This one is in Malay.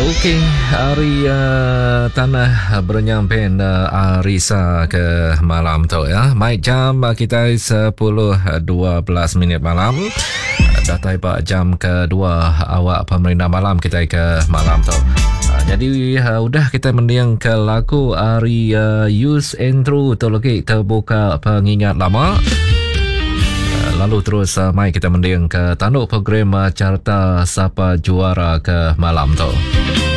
Okey, hari tanah berenyampen Arisa ke malam tu ya. Baik, jam kita 10.12 minit malam. Dah tiba jam kedua awak pemerintah malam kita ke malam tu. Jadi udah kita mendiang ke lagu hari Use and Through tu lagi terbuka pengingat lama. Lalu terus mai kita mendiang ke tanduk program carta siapa juara ke malam tu.